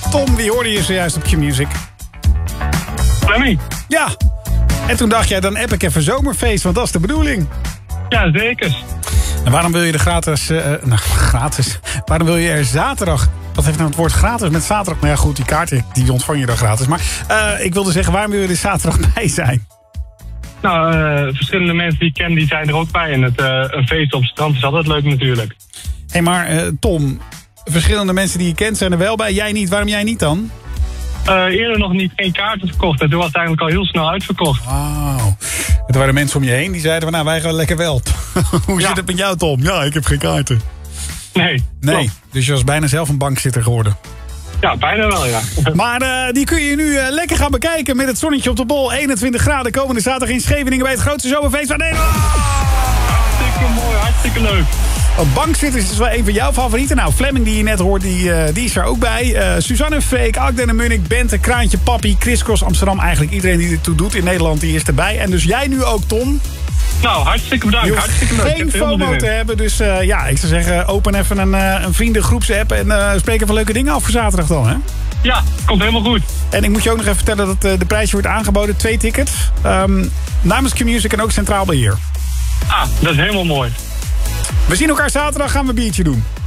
Tom, wie hoorde je zojuist op Q-Music? Fleming. Ja. En toen dacht jij, dan app ik even zomerfeest, want dat is de bedoeling. Ja, zeker. En waarom wil je de gratis? Waarom wil je er zaterdag... Wat heeft nou het woord gratis met zaterdag? Nou ja, goed, die kaarten die ontvang je dan gratis. Maar ik wilde zeggen, waarom wil je er zaterdag bij zijn? Nou, verschillende mensen die ik ken, die zijn er ook bij. En een feest op het strand is altijd leuk natuurlijk. Hé, maar Tom, verschillende mensen die je kent zijn er wel bij. Jij niet. Waarom jij niet dan? Eerder nog niet geen kaarten verkocht. En toen was het eigenlijk al heel snel uitverkocht. Wauw. Er waren mensen om je heen die zeiden van, nou, wij gaan lekker wel. Hoe zit het met jou, Tom? Ja, ik heb geen kaarten. Nee. Klopt. Dus je was bijna zelf een bankzitter geworden. Ja, bijna wel, ja. Maar die kun je nu lekker gaan bekijken met het zonnetje op de bol. 21 graden komende zaterdag in Scheveningen bij het grootste zomerfeest van Nederland. Hartstikke mooi, hartstikke leuk. Bankzitters is wel een van jouw favorieten. Nou, Fleming die je net hoort, die is er ook bij. Suzanne Freek, Agden en Munnik, Bente, Kraantje, Papi, Chris Cross Amsterdam. Eigenlijk iedereen die dit toe doet in Nederland, die is erbij. En dus jij nu ook, Tom. Nou, hartstikke bedankt. Hartstikke leuk. Geen FOMO te hebben, dus ja, ik zou zeggen, open even een vriendengroepsapp en spreek even leuke dingen af voor zaterdag dan, hè? Ja, komt helemaal goed. En ik moet je ook nog even vertellen dat de prijsje wordt aangeboden. 2 tickets. Namens Q-Music en ook Centraal Beheer. Ah, dat is helemaal mooi. We zien elkaar zaterdag, gaan we een biertje doen.